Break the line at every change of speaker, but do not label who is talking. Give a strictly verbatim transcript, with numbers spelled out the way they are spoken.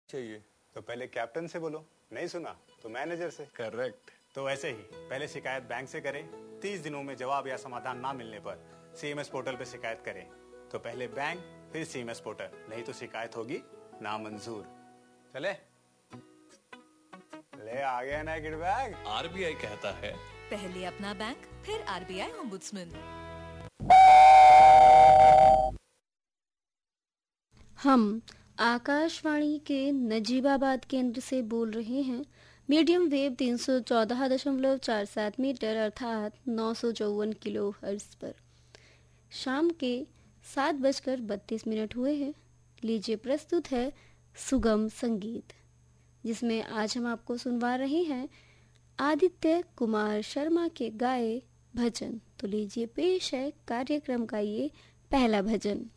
चाहिए तो पहले कैप्टन से बोलो, नहीं सुना तो मैनेजर से।
करेक्ट।
तो ऐसे ही पहले शिकायत बैंक से करें, तीस दिनों में जवाब या समाधान ना मिलने पर सीएमएस पोर्टल पे शिकायत करें। तो पहले बैंक फिर सीएमएस पोर्टल, नहीं तो शिकायत होगी नामंजूर। चले ले आ गया ना किडबैग।
आरबीआई कहता है
पहले अपना बैंक फिर आरबीआई ओम्बुड्समैन।
हम आकाशवाणी के नजीबाबाद केंद्र से बोल रहे हैं। मीडियम वेव तीन सौ चौदह दशमलव चार सात मीटर अर्थात नौ सौ चौवन किलो हर्ट्ज पर। शाम के सात बजकर बत्तीस मिनट हुए हैं। लीजिए प्रस्तुत है सुगम संगीत, जिसमें आज हम आपको सुनवा रहे हैं आदित्य कुमार शर्मा के गाए भजन। तो लीजिए पेश है कार्यक्रम का ये पहला भजन।